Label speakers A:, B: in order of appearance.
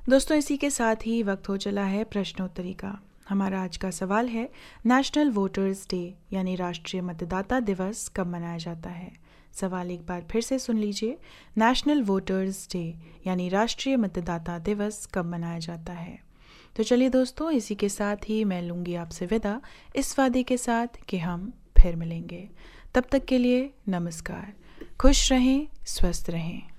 A: दोस्तों, इसी के साथ ही वक्त हो चला है प्रश्नोत्तरी का। हमारा आज का सवाल है, नेशनल वोटर्स डे यानी राष्ट्रीय मतदाता दिवस कब मनाया जाता है। सवाल एक बार फिर से सुन लीजिए, नेशनल वोटर्स डे यानी राष्ट्रीय मतदाता दिवस कब मनाया जाता है। तो चलिए दोस्तों, इसी के साथ ही मैं लूँगी आपसे विदा, इस वादे के साथ कि हम फिर मिलेंगे। तब तक के लिए नमस्कार। खुश रहें, स्वस्थ रहें।